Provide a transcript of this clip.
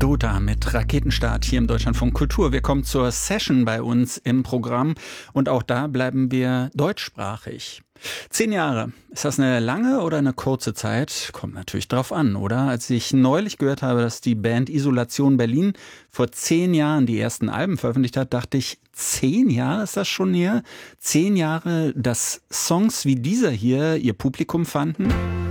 Iota mit Raketenstart hier im Deutschlandfunk Kultur. Wir kommen zur Session bei uns im Programm und auch da bleiben wir deutschsprachig. 10 Jahre. Ist das eine lange oder eine kurze Zeit? Kommt natürlich drauf an, oder? Als ich neulich gehört habe, dass die Band Isolation Berlin vor 10 Jahren die ersten Alben veröffentlicht hat, dachte ich, 10 Jahre ist das schon her? 10 Jahre, dass Songs wie dieser hier ihr Publikum fanden?